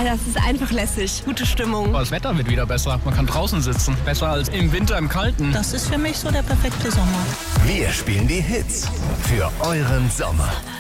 das ist einfach lässig. Gute Stimmung. Das Wetter wird wieder besser. Man kann draußen sitzen. Besser als im Winter im Kalten. Das ist für mich so der perfekte Sommer. Wir spielen die Hits für euren Sommer.